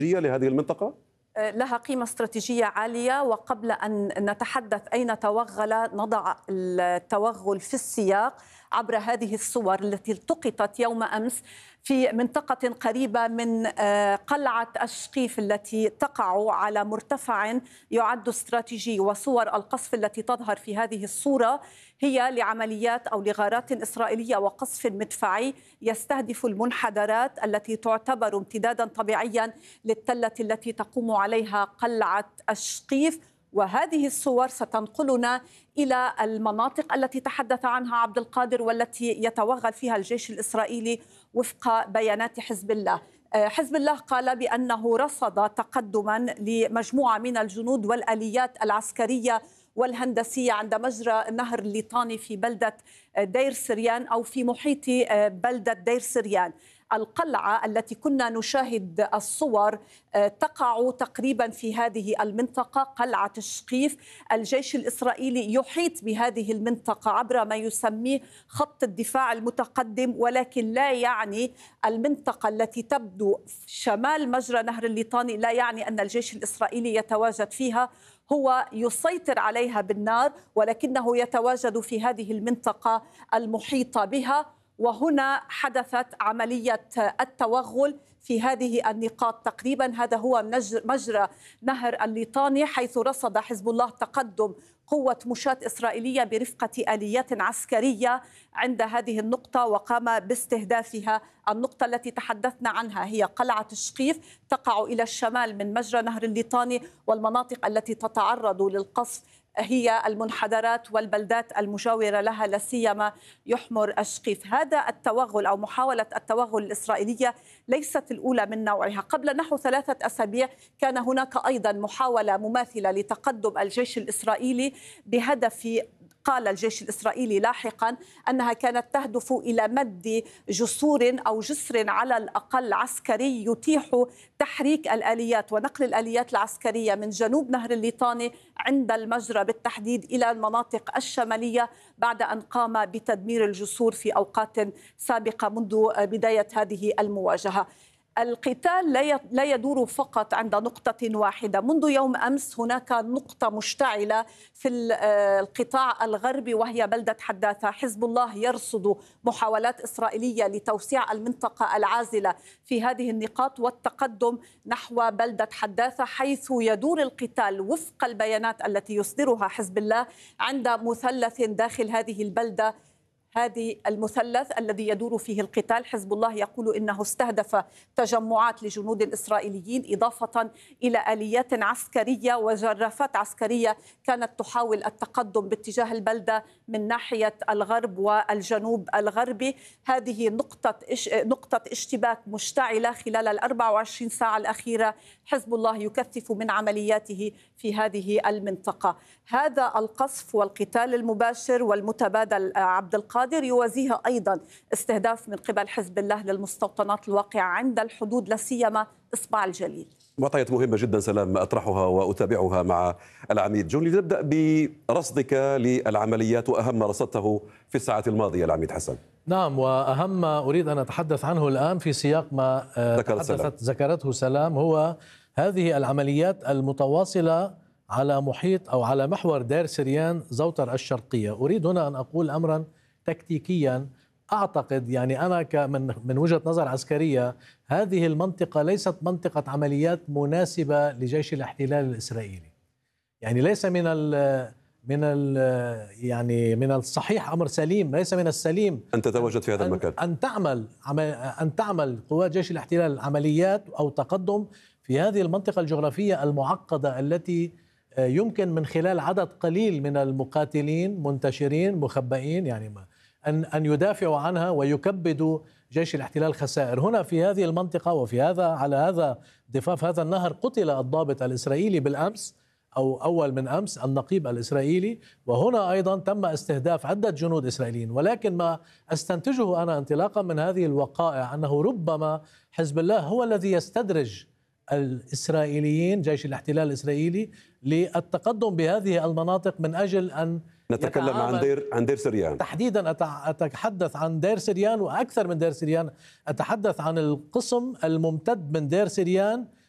لهذه المنطقة؟ لها قيمة استراتيجية عالية، وقبل أن نتحدث أين توغل نضع التوغل في السياق عبر هذه الصور التي التقطت يوم أمس في منطقة قريبة من قلعة الشقيف التي تقع على مرتفع يعد استراتيجي، وصور القصف التي تظهر في هذه الصورة هي لعمليات أو لغارات إسرائيلية وقصف مدفعي يستهدف المنحدرات التي تعتبر امتدادا طبيعيا للتلة التي تقوم عليها قلعة الشقيف. وهذه الصور ستنقلنا إلى المناطق التي تحدث عنها عبد القادر والتي يتوغل فيها الجيش الإسرائيلي وفق بيانات حزب الله. حزب الله قال بأنه رصد تقدما لمجموعة من الجنود والآليات العسكرية والهندسية عند مجرى نهر الليطاني في بلدة دير سريان أو في محيط بلدة دير سريان. القلعة التي كنا نشاهد الصور تقع تقريبا في هذه المنطقة، قلعة الشقيف. الجيش الإسرائيلي يحيط بهذه المنطقة عبر ما يسميه خط الدفاع المتقدم، ولكن لا يعني المنطقة التي تبدو شمال مجرى نهر الليطاني، لا يعني أن الجيش الإسرائيلي يتواجد فيها. هو يسيطر عليها بالنار، ولكنه يتواجد في هذه المنطقة المحيطة بها. وهنا حدثت عملية التوغل في هذه النقاط تقريبا. هذا هو مجرى نهر الليطاني، حيث رصد حزب الله تقدم قوة مشاة إسرائيلية برفقة آليات عسكرية عند هذه النقطة، وقام باستهدافها. النقطة التي تحدثنا عنها هي قلعة الشقيف، تقع إلى الشمال من مجرى نهر الليطاني، والمناطق التي تتعرض للقصف هي المنحدرات والبلدات المجاورة لها، لا سيما يحمر الشقيف. هذا التوغل أو محاولة التوغل الإسرائيلية ليست الأولى من نوعها. قبل نحو 3 أسابيع كان هناك أيضا محاولة مماثلة لتقدم الجيش الإسرائيلي بهدف، قال الجيش الإسرائيلي لاحقا أنها كانت تهدف إلى مد جسور أو جسر على الأقل عسكري يتيح تحريك الآليات ونقل الآليات العسكرية من جنوب نهر الليطاني عند المجرى بالتحديد إلى المناطق الشمالية، بعد أن قام بتدمير الجسور في أوقات سابقة منذ بداية هذه المواجهة. القتال لا يدور فقط عند نقطة واحدة. منذ يوم أمس هناك نقطة مشتعلة في القطاع الغربي وهي بلدة حداثة. حزب الله يرصد محاولات إسرائيلية لتوسيع المنطقة العازلة في هذه النقاط والتقدم نحو بلدة حداثة، حيث يدور القتال وفق البيانات التي يصدرها حزب الله عند مثلث داخل هذه البلدة. هذه المثلث الذي يدور فيه القتال، حزب الله يقول إنه استهدف تجمعات لجنود إسرائيليين، إضافة إلى آليات عسكرية وجرافات عسكرية كانت تحاول التقدم باتجاه البلدة من ناحية الغرب والجنوب الغربي. هذه نقطة اشتباك مشتعلة خلال 24 ساعة الأخيرة. حزب الله يكثف من عملياته في هذه المنطقة. هذا القصف والقتال المباشر والمتبادل عبد القادر يوازيها أيضا استهداف من قبل حزب الله للمستوطنات الواقعة عند الحدود، لا سيما إصبع الجليل. معطيات مهمة جدا سلام، أطرحها وأتابعها مع العميد جوني. نبدأ برصدك للعمليات وأهم ما رصدته في الساعات الماضية العميد حسن. نعم، وأهم ما أريد أن أتحدث عنه الآن في سياق ما ذكرته سلام هو هذه العمليات المتواصلة على محيط أو على محور دير سريان زوتر الشرقية. أريد هنا أن أقول أمرا تكتيكيا. أعتقد يعني أنا من وجهة نظر عسكرية هذه المنطقة ليست منطقة عمليات مناسبة لجيش الاحتلال الإسرائيلي. يعني ليس من الصحيح أمر سليم، ليس من السليم أن تتواجد في هذا المكان، أن تعمل قوات جيش الاحتلال عمليات أو تقدم في هذه المنطقة الجغرافية المعقدة التي يمكن من خلال عدد قليل من المقاتلين منتشرين مخبئين يعني أن يدافعوا عنها ويكبدوا جيش الاحتلال خسائر. هنا في هذه المنطقة وفي على هذا ضفاف هذا النهر قتل الضابط الإسرائيلي بالأمس أو أول من أمس النقيب الإسرائيلي، وهنا أيضا تم استهداف عدة جنود إسرائيليين. ولكن ما أستنتجه أنا انطلاقا من هذه الوقائع أنه ربما حزب الله هو الذي يستدرج الإسرائيليين جيش الاحتلال الإسرائيلي للتقدم بهذه المناطق من أجل أن نتكلم عن دير سريان تحديدا. أتحدث عن دير سريان وأكثر من دير سريان، أتحدث عن القسم الممتد من دير سريان